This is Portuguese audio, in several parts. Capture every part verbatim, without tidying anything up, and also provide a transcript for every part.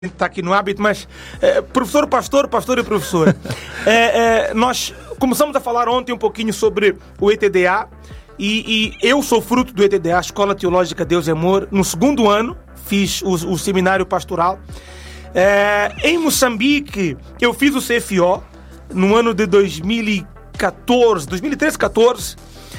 está aqui no hábito, mas é, professor, pastor, pastor e professor. é, é, nós começamos a falar ontem um pouquinho sobre o E T D A e, e eu sou fruto do E T D A, Escola Teológica Deus e Amor. No segundo ano fiz o, o seminário pastoral. É, em Moçambique eu fiz o C F O no ano de dois mil e catorze, dois mil e treze, catorze,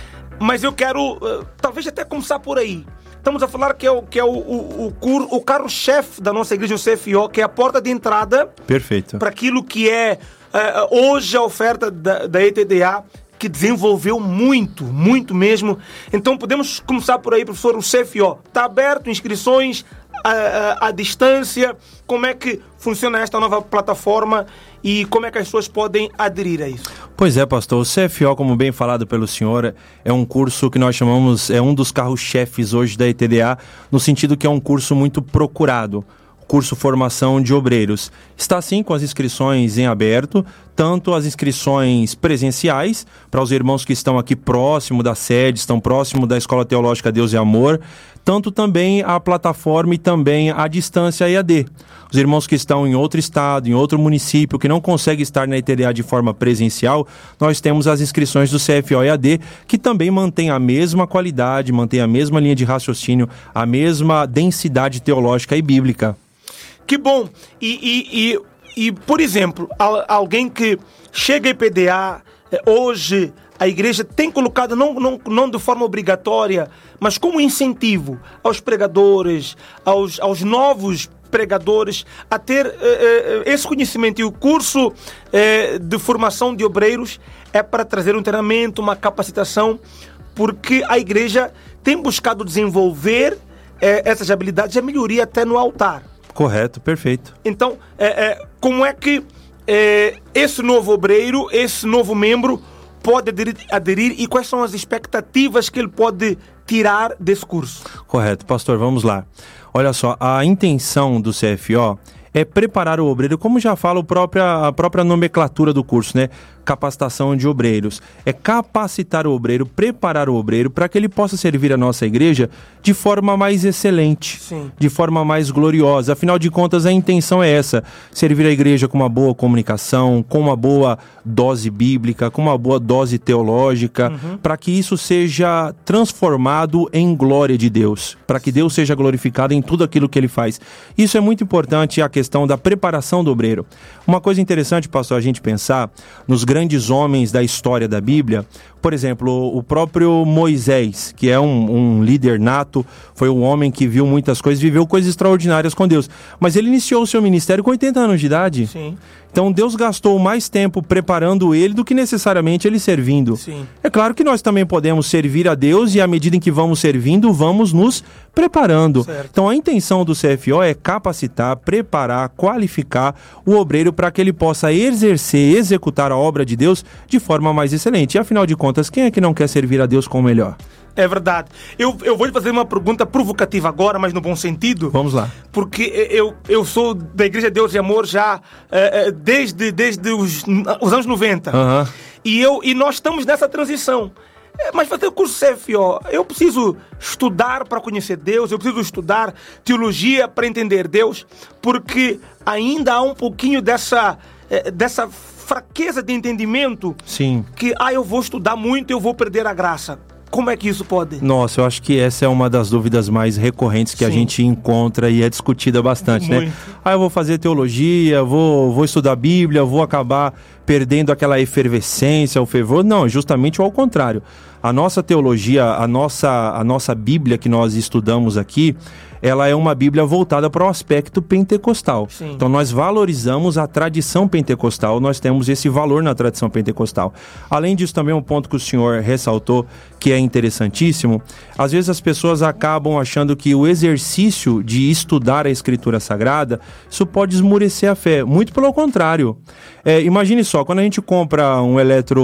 mas eu quero uh, talvez até começar por aí. Estamos a falar que é o, que é o, o, o, cur, o carro-chefe da nossa igreja, o C F O, que é a porta de entrada. Perfeito. Para aquilo que é uh, hoje a oferta da, da E T D A, que desenvolveu muito, muito mesmo. Então podemos começar por aí, professor. O C F O está aberto, inscrições à, à, à distância. Como é que funciona esta nova plataforma e como é que as pessoas podem aderir a isso? Pois é, pastor, o C F O, como bem falado pelo senhor, é um curso que nós chamamos, é um dos carros-chefes hoje da E T D A, no sentido que é um curso muito procurado, curso Formação de Obreiros. Está sim com as inscrições em aberto, tanto as inscrições presenciais, para os irmãos que estão aqui próximo da sede, estão próximo da Escola Teológica Deus e Amor, tanto também a plataforma e também a distância E A D. Os irmãos que estão em outro estado, em outro município, que não conseguem estar na E T D A de forma presencial, nós temos as inscrições do C F O E A D, que também mantém a mesma qualidade, mantém a mesma linha de raciocínio, a mesma densidade teológica e bíblica. Que bom! E, e, e, e por exemplo, alguém que chega em E P D A, hoje a igreja tem colocado, não, não, não de forma obrigatória, mas como incentivo aos pregadores, aos, aos novos pregadores, a ter uh, uh, esse conhecimento. E o curso uh, de formação de obreiros é para trazer um treinamento, uma capacitação, porque a igreja tem buscado desenvolver uh, essas habilidades e a melhoria até no altar. Correto, perfeito. Então, é, é, como é que é, esse novo obreiro, esse novo membro pode aderir, aderir e quais são as expectativas que ele pode tirar desse curso? Correto, pastor, vamos lá. Olha só, a intenção do C F O é preparar o obreiro, como já fala o própria, a própria nomenclatura do curso, né? Capacitação de obreiros. É capacitar o obreiro, preparar o obreiro para que ele possa servir a nossa igreja de forma mais excelente, Sim. de forma mais gloriosa. Afinal de contas, a intenção é essa, servir a igreja com uma boa comunicação, com uma boa dose bíblica, com uma boa dose teológica, uhum. para que isso seja transformado em glória de Deus, para que Deus seja glorificado em tudo aquilo que ele faz. Isso é muito importante, a questão da preparação do obreiro. Uma coisa interessante, pastor, a gente pensar nos grandes homens da história da Bíblia, por exemplo, o próprio Moisés, que é um, um líder nato, foi um homem que viu muitas coisas, viveu coisas extraordinárias com Deus, mas ele iniciou o seu ministério com oitenta anos de idade. Sim. Então Deus gastou mais tempo preparando ele do que necessariamente ele servindo. Sim. É claro que nós também podemos servir a Deus e à medida em que vamos servindo, vamos nos preparando. Certo. Então a intenção do C F O é capacitar, preparar, qualificar o obreiro para que ele possa exercer, executar a obra de Deus de forma mais excelente. E afinal de contas, quem é que não quer servir a Deus com o melhor? É verdade. Eu, eu vou lhe fazer uma pergunta provocativa agora, mas no bom sentido. Vamos lá. Porque eu, eu sou da Igreja Deus e Amor já uh, uh, desde, desde os, os anos noventa. Uhum. E, eu, e nós estamos nessa transição. Mas fazer o curso C F O, eu preciso estudar para conhecer Deus, eu preciso estudar teologia para entender Deus, porque ainda há um pouquinho dessa, dessa fraqueza de entendimento. Sim. Que, ah, eu vou estudar muito e eu vou perder a graça. Como é que isso pode? Nossa, eu acho que essa é uma das dúvidas mais recorrentes que Sim. a gente encontra e é discutida bastante, Muito. né? Ah, eu vou fazer teologia, vou, vou estudar Bíblia, vou acabar perdendo aquela efervescência, o fervor. Não, justamente ao contrário. A nossa teologia, a nossa, a nossa Bíblia que nós estudamos aqui, ela é uma Bíblia voltada para o aspecto pentecostal. Sim. Então nós valorizamos a tradição pentecostal, nós temos esse valor na tradição pentecostal. Além disso, também um ponto que o senhor ressaltou, que é interessantíssimo, às vezes as pessoas acabam achando que o exercício de estudar a Escritura Sagrada, isso pode esmurecer a fé. Muito pelo contrário. É, imagine só, quando a gente compra um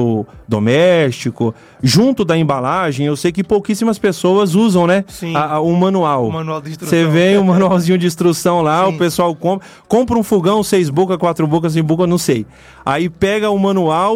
eletrodoméstico, junto da embalagem, eu sei que pouquíssimas pessoas usam, né? Sim. A, a, o manual. O manual de instrução. Você vê o manualzinho de instrução lá, Sim. o pessoal compra, compra um fogão, seis bocas, quatro bocas, cinco bocas, não sei. Aí pega o manual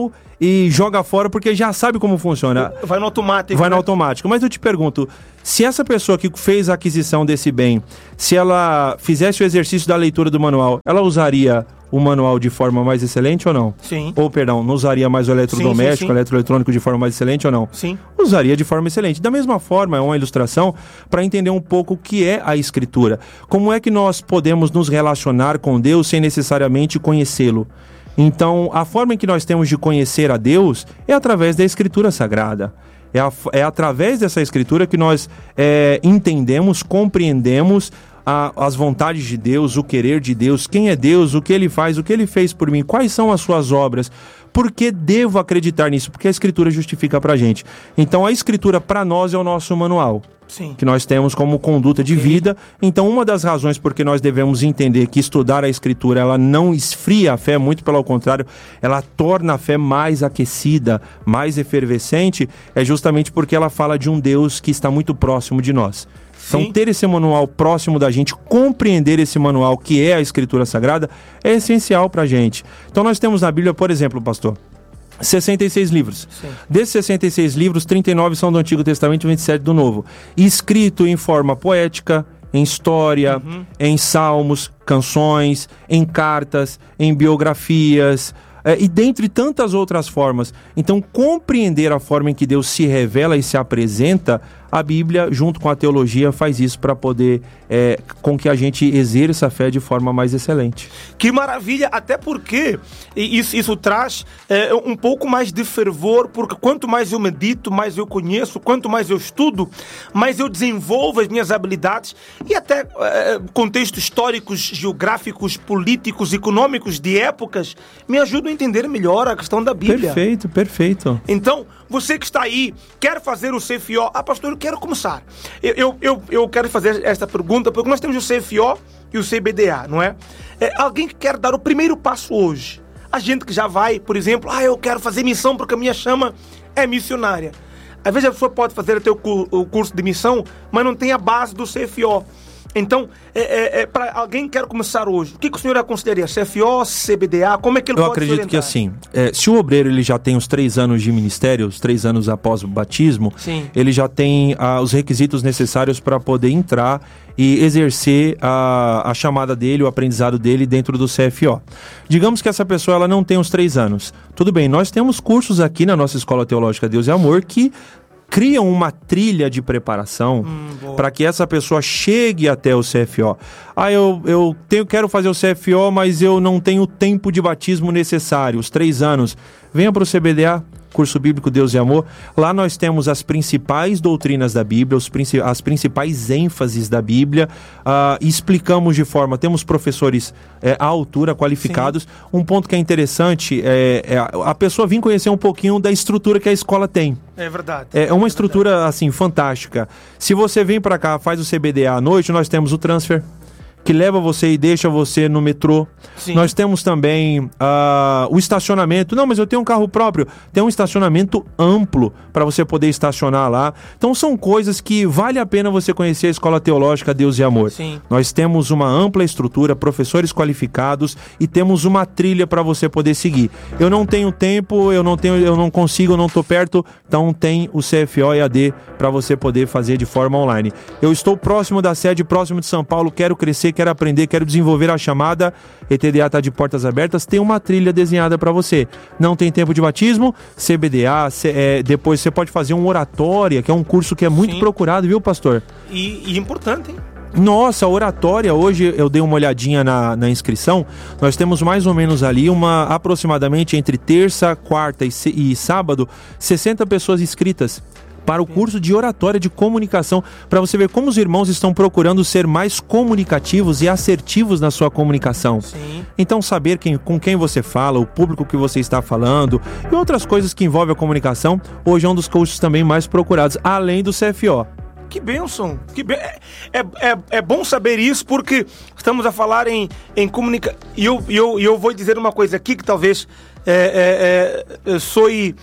e joga fora porque já sabe como funciona. Vai no automático. Vai né? no automático. Mas eu te pergunto, se essa pessoa que fez a aquisição desse bem, se ela fizesse o exercício da leitura do manual, ela usaria o manual de forma mais excelente ou não? Sim. Ou, perdão, não usaria mais o eletrodoméstico, sim, sim, sim. o eletroeletrônico de forma mais excelente ou não? Sim. Usaria de forma excelente. Da mesma forma, é uma ilustração para entender um pouco o que é a Escritura. Como é que nós podemos nos relacionar com Deus sem necessariamente conhecê-lo? Então, a forma em que nós temos de conhecer a Deus é através da Escritura Sagrada. É, a, é através dessa Escritura que nós é, entendemos, compreendemos a, as vontades de Deus, o querer de Deus, quem é Deus, o que Ele faz, o que Ele fez por mim, quais são as suas obras. Por que devo acreditar nisso? Porque a Escritura justifica pra gente. Então, a Escritura para nós é o nosso manual. Sim. Que nós temos como conduta de vida. Então, uma das razões por que nós devemos entender que estudar a Escritura, ela não esfria a fé, muito pelo contrário, ela torna a fé mais aquecida, mais efervescente, é justamente porque ela fala de um Deus que está muito próximo de nós. Então, Sim. ter esse manual próximo da gente, compreender esse manual que é a Escritura Sagrada, é essencial pra gente. Então, nós temos na Bíblia, por exemplo, pastor, sessenta e seis livros. Sim. Desses sessenta e seis livros, trinta e nove são do Antigo Testamento e vinte e sete do Novo. Escrito em forma poética, em história, uhum. em salmos, canções, em cartas, em biografias, é, e dentre tantas outras formas. Então, compreender a forma em que Deus se revela e se apresenta, a Bíblia, junto com a teologia, faz isso para poder, é, com que a gente exerça a fé de forma mais excelente. Que maravilha, até porque isso, isso traz é, um pouco mais de fervor, porque quanto mais eu medito, mais eu conheço, quanto mais eu estudo, mais eu desenvolvo as minhas habilidades e até é, contextos históricos, geográficos, políticos, econômicos de épocas me ajudam a entender melhor a questão da Bíblia. Perfeito, perfeito. Então, você que está aí, quer fazer o C F O, ah, pastor, eu quero começar. Eu, eu, eu, eu quero fazer esta pergunta, porque nós temos o C F O e o C B D A, não é? É alguém que quer dar o primeiro passo hoje. A gente que já vai, por exemplo, ah, eu quero fazer missão porque a minha chama é missionária. Às vezes a pessoa pode fazer até o, o curso de missão, mas não tem a base do C F O. Então, é, é, é, para alguém que quer começar hoje, o que, que o senhor aconselharia? C F O, C B D A, como é que ele Eu pode se acredito orientar? que assim, é, se o obreiro ele já tem os três anos de ministério, os três anos após o batismo, Sim. ele já tem ah, os requisitos necessários para poder entrar e exercer a, a chamada dele, o aprendizado dele dentro do C F O. Digamos que essa pessoa ela não tem os três anos. Tudo bem, nós temos cursos aqui na nossa Escola Teológica Deus e Amor que criam uma trilha de preparação hum, para que essa pessoa chegue até o C F O. Ah, eu, eu tenho, quero fazer o C F O, mas eu não tenho o tempo de batismo necessário, os três anos. Venha para o C B D A, Curso Bíblico Deus e Amor. Lá nós temos as principais doutrinas da Bíblia, os, as principais ênfases da Bíblia, uh, explicamos de forma, temos professores é, à altura, qualificados. Sim. Um ponto que é interessante é, é a pessoa vir conhecer um pouquinho da estrutura que a escola tem. É verdade. É uma estrutura, é verdade. assim, fantástica. Se você vem para cá, faz o C B D A à noite, nós temos o transfer, que leva você e deixa você no metrô. Sim. Nós temos também uh, o estacionamento. Não, mas eu tenho um carro próprio. Tem um estacionamento amplo para você poder estacionar lá. Então são coisas que vale a pena você conhecer a Escola Teológica Deus e Amor. Sim. Nós temos uma ampla estrutura, professores qualificados e temos uma trilha para você poder seguir. Eu não tenho tempo, eu não tenho, eu não consigo, eu não estou perto, então tem o C F O E A D para você poder fazer de forma online. Eu estou próximo da sede, próximo de São Paulo, quero crescer, quero aprender, quero desenvolver a chamada, E T D A está de portas abertas, tem uma trilha desenhada para você. Não tem tempo de batismo, C B D A, C, é, depois você pode fazer um oratória, que é um curso que é muito Sim. procurado, viu, pastor? E, e importante, hein? Nossa, a oratória, hoje eu dei uma olhadinha na, na inscrição, nós temos mais ou menos ali uma, aproximadamente entre terça, quarta e, e sábado, sessenta pessoas inscritas para o curso de oratória, de comunicação, para você ver como os irmãos estão procurando ser mais comunicativos e assertivos na sua comunicação. Sim. Então, saber quem, com quem você fala, o público que você está falando e outras coisas que envolvem a comunicação, hoje é um dos cursos também mais procurados, além do C F O. Que bênção! Que be... é, é, é bom saber isso, porque estamos a falar em, em comunicação. E eu, eu, eu vou dizer uma coisa aqui que talvez é, é, é, soe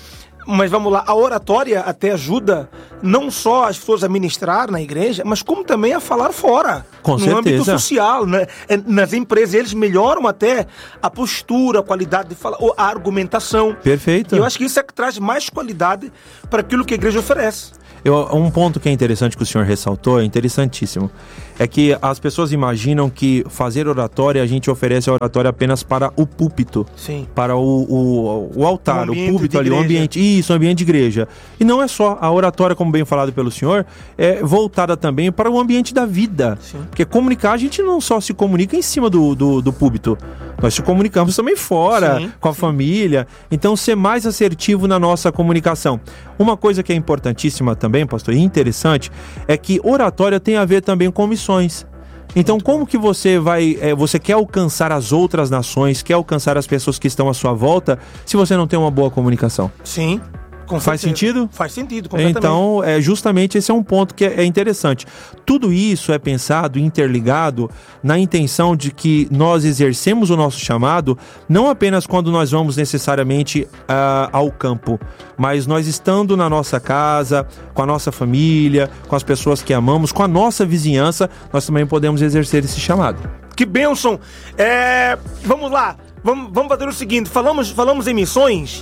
mas vamos lá, a oratória até ajuda não só as pessoas a ministrar na igreja, mas como também a falar fora. Com no certeza. âmbito social, né? Nas empresas, eles melhoram até a postura, a qualidade de falar, ou a argumentação. Perfeito. E eu acho que isso é que traz mais qualidade para aquilo que a igreja oferece. Eu, um ponto que é interessante que o senhor ressaltou, é interessantíssimo, é que as pessoas imaginam que fazer oratória, a gente oferece a oratória apenas para o púlpito, Sim. para o, o, o altar, Um o púlpito ali, o igreja. ambiente, isso, o ambiente de igreja. E não é só, a oratória, como bem falado pelo senhor, é voltada também para o ambiente da vida. Sim. Porque comunicar, a gente não só se comunica em cima do, do, do púlpito, nós se comunicamos também fora, Sim, com a sim. família. Então, ser mais assertivo na nossa comunicação. Uma coisa que é importantíssima também, pastor, e interessante, é que oratória tem a ver também com missões. Então, como que você vai, é, você quer alcançar as outras nações, quer alcançar as pessoas que estão à sua volta, se você não tem uma boa comunicação? Sim. Com Faz certeza. sentido? Faz sentido, completamente. Então, é, justamente esse é um ponto que é, é interessante. Tudo isso é pensado, interligado, na intenção de que nós exercemos o nosso chamado, não apenas quando nós vamos necessariamente uh, ao campo, mas nós estando na nossa casa, com a nossa família, com as pessoas que amamos, com a nossa vizinhança, nós também podemos exercer esse chamado. Que bênção! É, vamos lá, vamos, vamos fazer o seguinte, falamos, falamos em missões,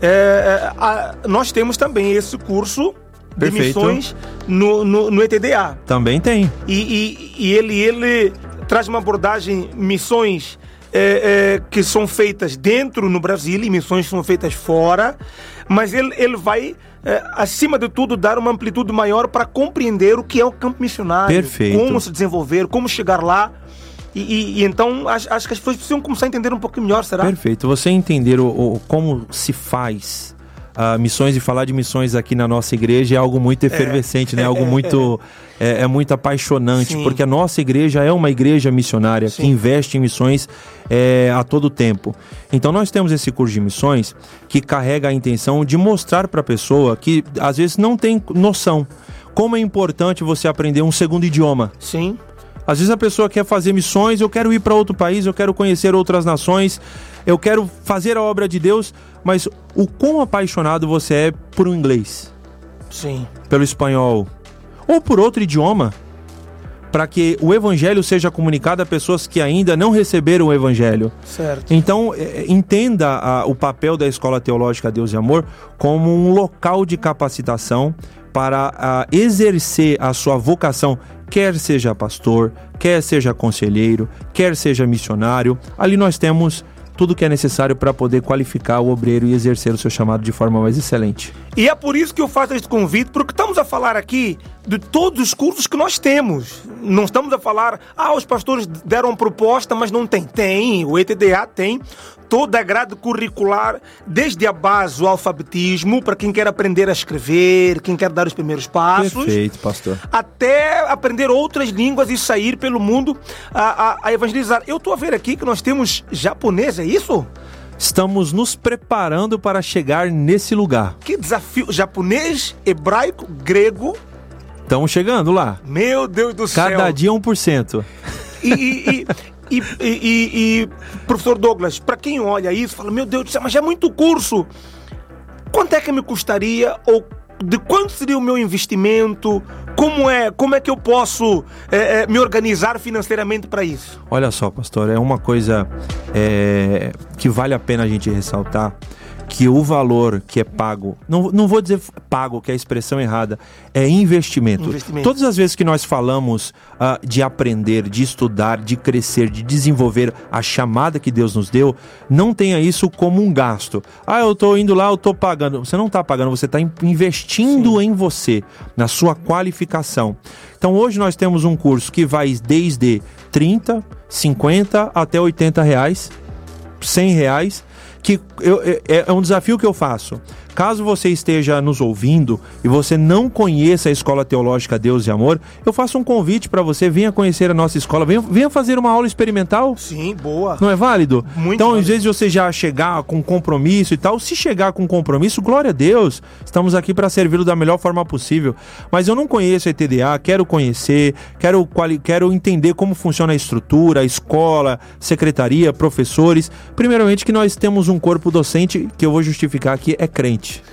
é, a, nós temos também esse curso de Perfeito. missões no, no, no E T D A. Também tem. E, e, e ele, ele traz uma abordagem, missões é, é, que são feitas dentro no Brasil e missões que são feitas fora, mas ele, ele vai, é, acima de tudo, dar uma amplitude maior para compreender o que é o campo missionário, Perfeito. como se desenvolver, como chegar lá. E, e, e então acho, acho que as pessoas precisam começar a entender um pouquinho melhor, será? Perfeito. Você entender o, o- como se faz uh, missões, e falar de missões aqui na nossa igreja é algo muito efervescente, né? Algo muito, é, é muito apaixonante, Sim. porque a nossa igreja é uma igreja missionária que Sim. investe em missões é, a todo tempo. Então nós temos esse curso de missões que carrega a intenção de mostrar para a pessoa que às vezes não tem noção como é importante você aprender um segundo idioma. Sim. Às vezes a pessoa quer fazer missões, eu quero ir para outro país, eu quero conhecer outras nações, eu quero fazer a obra de Deus, mas o quão apaixonado você é por um inglês, Sim. pelo espanhol, ou por outro idioma, para que o evangelho seja comunicado a pessoas que ainda não receberam o evangelho. Certo. Então, eh, entenda a- o papel da Escola Teológica Deus e Amor como um local de capacitação para a, exercer a sua vocação, quer seja pastor, quer seja conselheiro, quer seja missionário. Ali nós temos tudo que é necessário para poder qualificar o obreiro e exercer o seu chamado de forma mais excelente. E é por isso que eu faço este convite, porque estamos a falar aqui de todos os cursos que nós temos. Não estamos a falar, ah, os pastores deram proposta, mas não tem. Tem, o E T D A tem toda a grade curricular, desde a base, o alfabetismo, para quem quer aprender a escrever, quem quer dar os primeiros passos. Perfeito, pastor. Até aprender outras línguas e sair pelo mundo a, a, a evangelizar. Eu estou a ver aqui que nós temos japonês, é isso? Estamos nos preparando para chegar nesse lugar. Que desafio! Japonês, hebraico, grego. Estamos chegando lá. Meu Deus do céu! Cada dia um por cento. E, e, e, e, e, e, e, professor Douglas, para quem olha isso, fala, meu Deus do céu, mas é muito curso. Quanto é que me custaria? Ou de quanto seria o meu investimento? Como é, como é que eu posso é, é, me organizar financeiramente para isso? Olha só, pastor, é uma coisa é, que vale a pena a gente ressaltar, que o valor que é pago, não, não vou dizer pago, que é a expressão errada, é investimento. Investimento. Todas as vezes que nós falamos ah, de aprender, de estudar, de crescer, de desenvolver a chamada que Deus nos deu, não tenha isso como um gasto. Ah, eu tô indo lá, eu tô pagando. Você não tá pagando, você tá investindo Sim. em você, na sua qualificação. Então hoje nós temos um curso que vai desde trinta, cinquenta até oitenta reais, cem reais, que eu, é, é um desafio que eu faço. Caso você esteja nos ouvindo e você não conheça a Escola Teológica Deus e Amor, eu faço um convite para você, venha conhecer a nossa escola, venha, venha fazer uma aula experimental. Sim, boa. Não é válido? Muito então, válido. às vezes você já chegar com compromisso e tal, se chegar com compromisso, glória a Deus, estamos aqui para servi-lo da melhor forma possível. Mas eu não conheço a E T D A, quero conhecer, quero, quali- quero entender como funciona a estrutura, a escola, secretaria, professores. Primeiramente que nós temos um corpo docente, que eu vou justificar aqui, é crente. docente.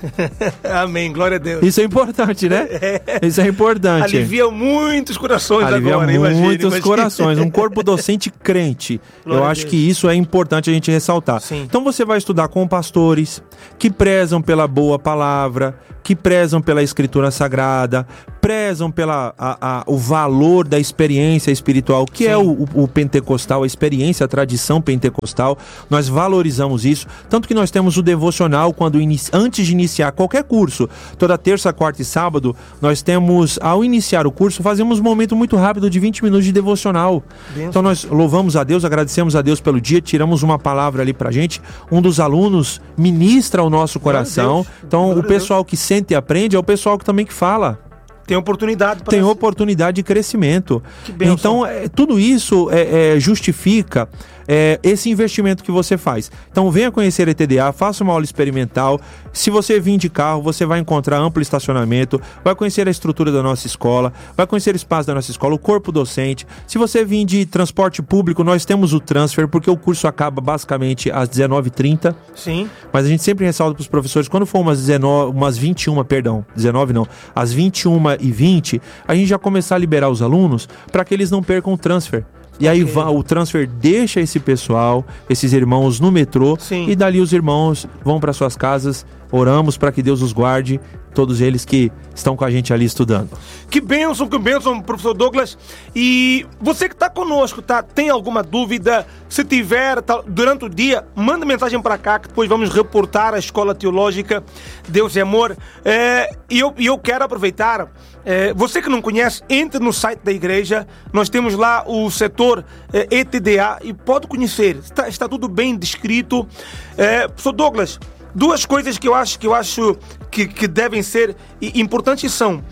Amém, glória a Deus. Isso é importante, né? É. Isso é importante. Alivia muitos corações Alivia agora, muitos imagine, imagine. corações. Um corpo docente crente. Glória Eu a acho Deus. que isso é importante a gente ressaltar. Sim. Então você vai estudar com pastores que prezam pela boa palavra, que prezam pela escritura sagrada, prezam pela a, a, o valor da experiência espiritual, que Sim. é o, o pentecostal, a experiência, a tradição pentecostal. Nós valorizamos isso, tanto que nós temos o devocional quando inici... antes de iniciar qualquer curso, toda terça, quarta e sábado, nós temos, ao iniciar o curso, fazemos um momento muito rápido de vinte minutos de devocional. Benção. Então nós louvamos a Deus, agradecemos a Deus pelo dia, tiramos uma palavra ali pra gente, um dos alunos ministra ao nosso coração. Então Glória o pessoal que sente e aprende é o pessoal que também que fala. Tem oportunidade para Tem oportunidade de crescimento. Que bênção. Então, é, tudo isso é, é, justifica é, esse investimento que você faz. Então, venha conhecer a E T D A, faça uma aula experimental. Se você vir de carro, você vai encontrar amplo estacionamento, vai conhecer a estrutura da nossa escola, vai conhecer o espaço da nossa escola, o corpo docente. Se você vir de transporte público, nós temos o transfer, porque o curso acaba basicamente às dezenove e trinta. Sim. Mas a gente sempre ressalta para os professores, quando for umas, dezenove, umas vinte e uma, perdão, dezenove não, às vinte e uma e vinte, a gente já começar a liberar os alunos para que eles não percam o transfer. E aí Ok. va- o transfer deixa esse pessoal, esses irmãos no metrô, Sim. e dali os irmãos vão para suas casas. Oramos para que Deus os guarde, todos eles que estão com a gente ali estudando. Que bênção, que bênção, professor Douglas. E você que está conosco, tá? Tem alguma dúvida? Se tiver, tá, durante o dia, manda mensagem para cá, que depois vamos reportar a Escola Teológica Deus e Amor. É, e eu, e eu quero aproveitar, é, você que não conhece, entre no site da igreja, nós temos lá o setor é, E T D A e pode conhecer, está, está tudo bem descrito. É, professor Douglas, duas coisas que eu acho que, eu acho que, que devem ser importantes são,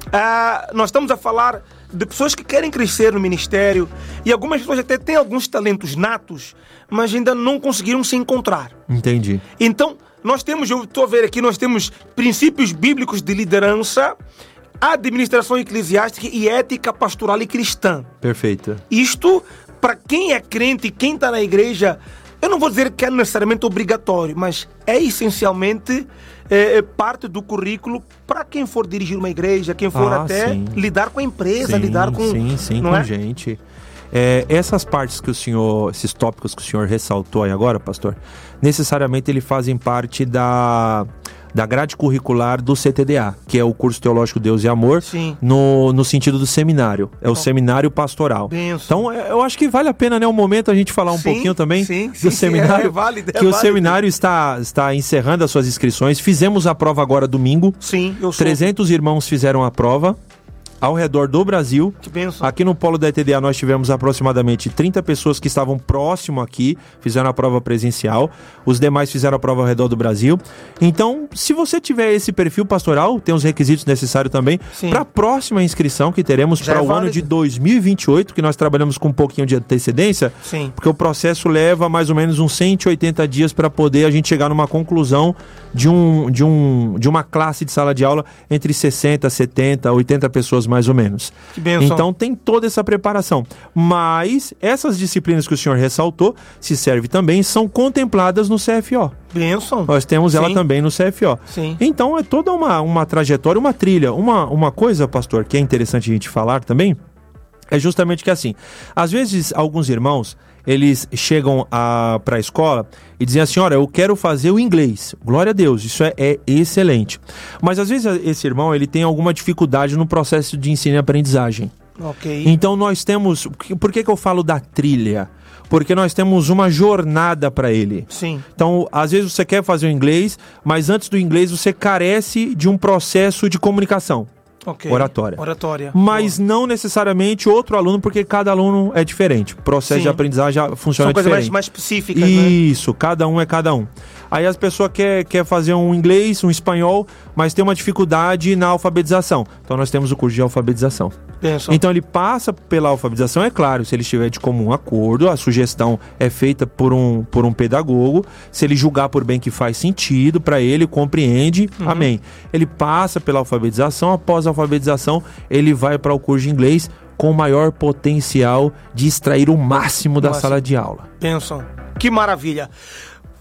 ah, nós estamos a falar de pessoas que querem crescer no ministério e algumas pessoas até têm alguns talentos natos, mas ainda não conseguiram se encontrar. Entendi. Então, nós temos, eu estou a ver aqui, nós temos princípios bíblicos de liderança, administração eclesiástica e ética pastoral e cristã. Perfeito. Isto, para quem é crente e quem está na igreja, eu não vou dizer que é necessariamente obrigatório, mas é essencialmente é, é parte do currículo para quem for dirigir uma igreja, quem for Ah, até sim. lidar com a empresa, Sim, lidar com... sim, sim, não com é? gente. É, essas partes que o senhor, esses tópicos que o senhor ressaltou aí agora, pastor, necessariamente eles fazem parte da, da grade curricular do C T D A, que é o curso teológico Deus e Amor, Sim. no, no sentido do seminário, é o seminário pastoral. Benção. Então, é, eu acho que vale a pena, né, um momento a gente falar um Sim, pouquinho também sim, do sim, sim, seminário, é válido, é que o válido. seminário está, está encerrando as suas inscrições. Fizemos a prova agora domingo, Sim, eu sou... trezentos irmãos fizeram a prova ao redor do Brasil. Que bênção. Aqui no polo da E T D A nós tivemos aproximadamente trinta pessoas que estavam próximo aqui, fizeram a prova presencial, os demais fizeram a prova ao redor do Brasil. Então, se você tiver esse perfil pastoral, tem os requisitos necessários também Sim. para a próxima inscrição que teremos Já para é o ano válido. de dois mil e vinte e oito, que nós trabalhamos com um pouquinho de antecedência, Sim. porque o processo leva mais ou menos uns cento e oitenta dias para poder a gente chegar numa conclusão de, um, de, um, de uma classe de sala de aula entre sessenta, setenta, oitenta pessoas mais ou menos. Que bênção. Então tem toda essa preparação. Mas essas disciplinas que o senhor ressaltou, se serve também, são contempladas no C F O. Bênção. Nós temos ela Sim. também no C F O. Sim. Então é toda uma, uma trajetória, uma trilha. Uma, uma coisa, pastor, que é interessante a gente falar também, é justamente que assim, às vezes alguns irmãos, eles chegam para a escola e dizem assim, olha, eu quero fazer o inglês. Glória a Deus, isso é, é excelente. Mas às vezes esse irmão, ele tem alguma dificuldade no processo de ensino e aprendizagem. Ok. Então nós temos, por que que eu falo da trilha? Porque nós temos uma jornada para ele. Sim. Então, às vezes você quer fazer o inglês, mas antes do inglês você carece de um processo de comunicação. Ok. Oratória. Oratória. Mas não necessariamente outro aluno, porque cada aluno é diferente. O processo Sim. de aprendizagem já funciona São coisas mais, diferente. mais específicas, né? Isso, cada um é cada um. Aí as pessoas querem quer fazer um inglês, um espanhol, mas tem uma dificuldade na alfabetização. Então nós temos o curso de alfabetização. Bênção. Então ele passa pela alfabetização, é claro, se ele estiver de comum acordo, a sugestão é feita por um, por um pedagogo, se ele julgar por bem que faz sentido para ele, compreende, Uhum. amém. Ele passa pela alfabetização, após a alfabetização ele vai para o curso de inglês com o maior potencial de extrair o máximo da Máximo. sala de aula. Bênção. Que maravilha.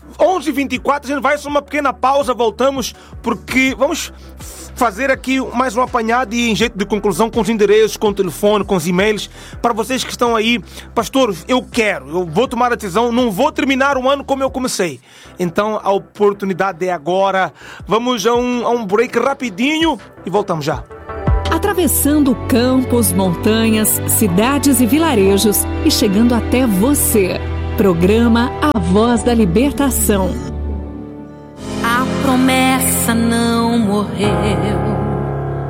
onze e vinte e quatro, a gente vai só uma pequena pausa, voltamos, porque vamos fazer aqui mais um apanhado e em jeito de conclusão com os endereços, com o telefone, com os e-mails, para vocês que estão aí. Pastor, eu quero, eu vou tomar a decisão, não vou terminar o ano como eu comecei. Então a oportunidade é agora. Vamos a um, a um break rapidinho e voltamos já. Atravessando campos, montanhas, cidades e vilarejos e chegando até você. Programa A Voz da Libertação. A promessa não morreu.